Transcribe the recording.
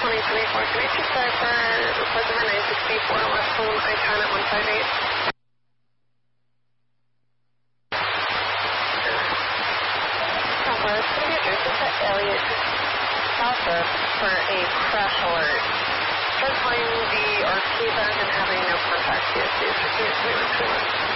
2024. Can I check that for report number 964, West Home I-10 at 158? It's going to be addressed to Elliot Southwood for a crash alert. Try calling the RP back and having no contact CSC for CSC 121.